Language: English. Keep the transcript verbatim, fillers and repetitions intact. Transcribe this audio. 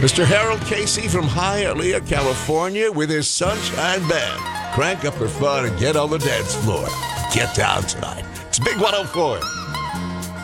Mister Harold Casey from Hialeah, California, with his Sunshine Band. Crank up the fun and get on the dance floor. Get down tonight. It's Big one oh four.